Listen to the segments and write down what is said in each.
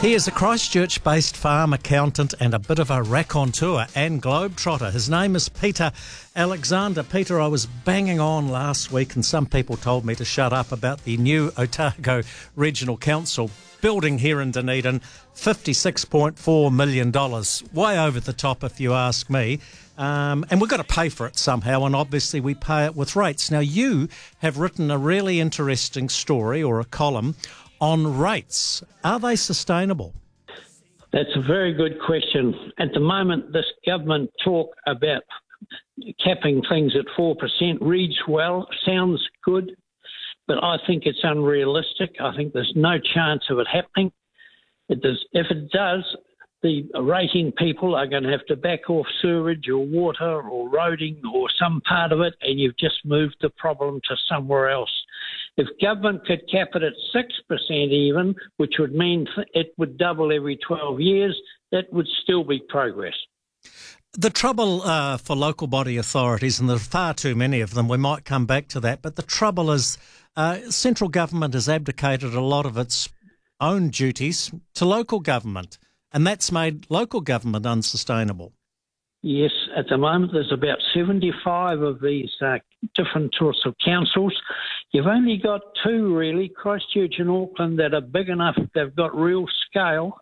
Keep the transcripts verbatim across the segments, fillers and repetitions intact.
He is a Christchurch-based farm accountant and a bit of a raconteur and globetrotter. His name is Peter Alexander. Peter, I was banging on last week and some people told me to shut up about the new Otago Regional Council building here in Dunedin, fifty-six point four million dollars. Way over the top if you ask me. Um, and we've got to pay for it somehow, and obviously we pay it with rates. Now, you have written a really interesting story or a column on rates. Are they sustainable? That's a very good question. At the moment, this government talk about capping things at four percent reads well, sounds good, but I think it's unrealistic. I think there's no chance of it happening. It does, if it does, the rating people are going to have to back off sewerage or water or roading or some part of it, and you've just moved the problem to somewhere else. If government could cap it at six percent even, which would mean it would double every twelve years, that would still be progress. The trouble uh, for local body authorities, and there are far too many of them, we might come back to that, but the trouble is uh, central government has abdicated a lot of its own duties to local government, and that's made local government unsustainable. Yes, at the moment there's about seventy-five of these uh, different sorts of councils. You've only got two, really, Christchurch and Auckland, that are big enough, they've got real scale,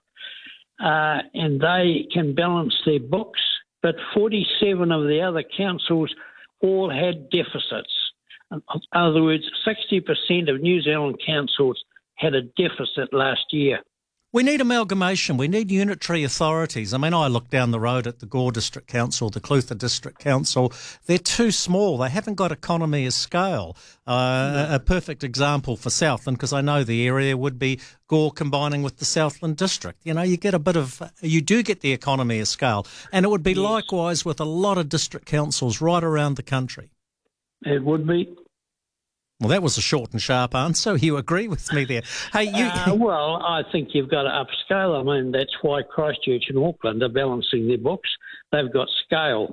uh, and they can balance their books, but forty-seven of the other councils all had deficits. In other words, sixty percent of New Zealand councils had a deficit last year. We need amalgamation. We need unitary authorities. I mean, I look down the road at the Gore District Council, the Clutha District Council. They're too small. They haven't got economy of scale. Uh, no. A perfect example for Southland, because I know the area, would be Gore combining with the Southland District. You know, you get a bit of, you do get the economy of scale. And it would be yes. likewise with a lot of district councils right around the country. It would be. Well, that was a short and sharp answer. You agree with me there. Hey, you. Uh, well, I think you've got to upscale. I mean, that's why Christchurch and Auckland are balancing their books. They've got scale,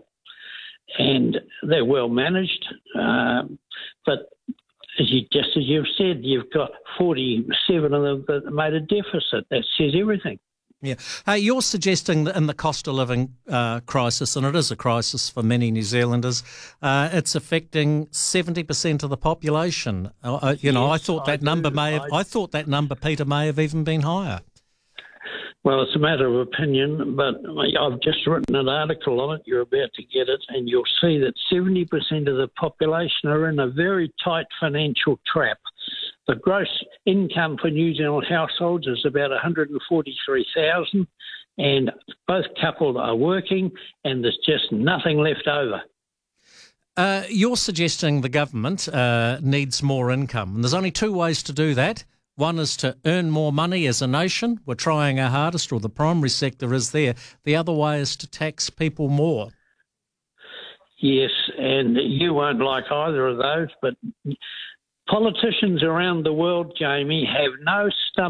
and they're well managed. Uh, but as you, just as you've said, you've got forty-seven of them that made a deficit. That says everything. Yeah. Hey, you're suggesting that in the cost of living uh, crisis, and it is a crisis for many New Zealanders, uh, it's affecting seventy percent of the population. Uh, you know, yes, I thought that I number do. may have. I... I thought that number, Peter, may have even been higher. Well, it's a matter of opinion, but I've just written an article on it. You're about to get it, and you'll see that seventy percent of the population are in a very tight financial trap. The gross income for New Zealand households is about one hundred forty-three thousand dollars, and both couples are working, and there's just nothing left over. Uh, you're suggesting the government uh, needs more income, and there's only two ways to do that. One is to earn more money as a nation. We're trying our hardest, or the primary sector is there. The other way is to tax people more. Yes, and you won't like either of those, but politicians around the world, Jamie, have no stomach